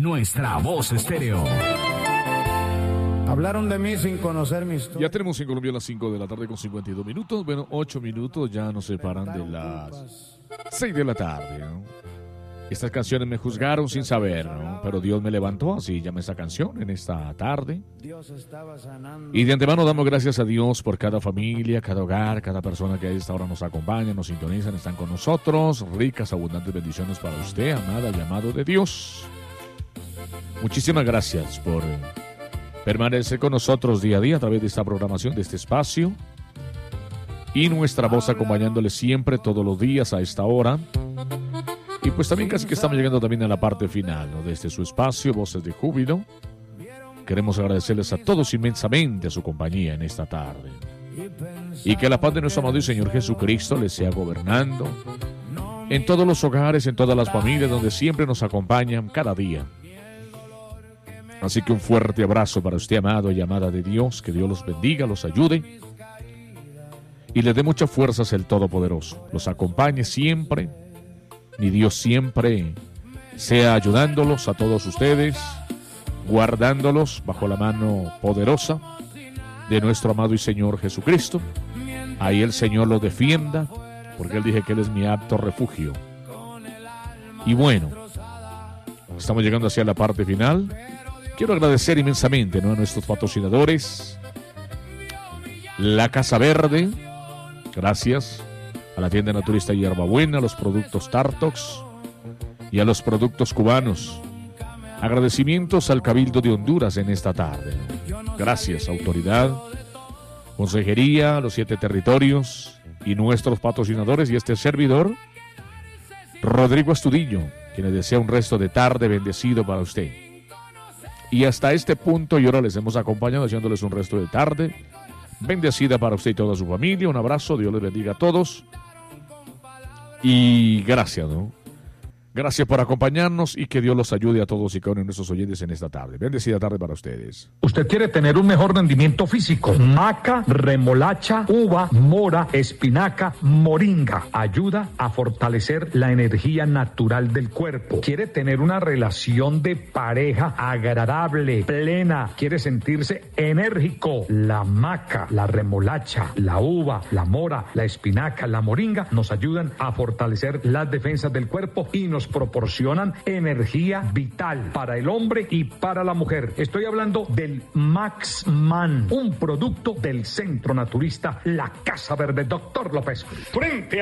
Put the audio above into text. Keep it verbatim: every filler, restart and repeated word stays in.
Nuestra Voz Estéreo. Hablaron de mí sin conocer mi historia. Ya tenemos en Colombia las cinco de la tarde con cincuenta y dos minutos. Bueno, ocho minutos ya nos separan de las seis de la tarde, ¿no? Estas canciones me juzgaron sin saber, ¿no? Pero Dios me levantó, así llama esa canción en esta tarde. Y de antemano damos gracias a Dios por cada familia, cada hogar, cada persona que a esta hora nos acompaña, nos sintonizan, están con nosotros. Ricas, abundantes bendiciones para usted, amada y amado de Dios. Muchísimas gracias por permanecer con nosotros día a día a través de esta programación, de este espacio. Y nuestra voz acompañándole siempre, todos los días a esta hora. Y pues también casi que estamos llegando también a la parte final, ¿no? Desde su espacio, Voces de Júbilo. Queremos agradecerles a todos inmensamente su compañía en esta tarde. Y que la paz de nuestro amado y Señor Jesucristo les sea gobernando en todos los hogares, en todas las familias, donde siempre nos acompañan cada día. Así que un fuerte abrazo para usted, amado y amada de Dios. Que Dios los bendiga, los ayude y les dé muchas fuerzas el Todopoderoso. Los acompañe siempre. Y Dios siempre sea ayudándolos a todos ustedes, guardándolos bajo la mano poderosa de nuestro amado y Señor Jesucristo. Ahí el Señor los defienda, porque Él dice que Él es mi apto refugio. Y bueno, estamos llegando hacia la parte final. Quiero agradecer inmensamente, ¿no?, a nuestros patrocinadores. La Casa Verde, gracias. A la tienda naturista Hierbabuena, a los productos Tartox y a los productos cubanos. Agradecimientos al Cabildo de Honduras en esta tarde. Gracias, autoridad, consejería, los siete territorios y nuestros patrocinadores y este servidor, Rodrigo Astudillo, quien les desea un resto de tarde bendecido para usted. Y hasta este punto y ahora les hemos acompañado haciéndoles un resto de tarde bendecida para usted y toda su familia. Un abrazo, Dios les bendiga a todos. Y gracias, ¿no? Gracias por acompañarnos y que Dios los ayude a todos y cada uno de nuestros oyentes en esta tarde. Bendecida tarde para ustedes. Usted quiere tener un mejor rendimiento físico. Maca, remolacha, uva, mora, espinaca, moringa. Ayuda a fortalecer la energía natural del cuerpo. Quiere tener una relación de pareja agradable, plena. Quiere sentirse enérgico. La maca, la remolacha, la uva, la mora, la espinaca, la moringa nos ayudan a fortalecer las defensas del cuerpo y nos proporcionan energía vital para el hombre y para la mujer. Estoy hablando del Max Man, un producto del Centro Naturista La Casa Verde. Doctor López, frente a